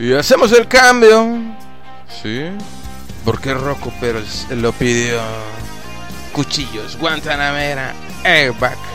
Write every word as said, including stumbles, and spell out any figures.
Y hacemos el cambio. Sí. Porque Rocco Pérez lo pidió. Cuchillos, Guantanamera, Airbag.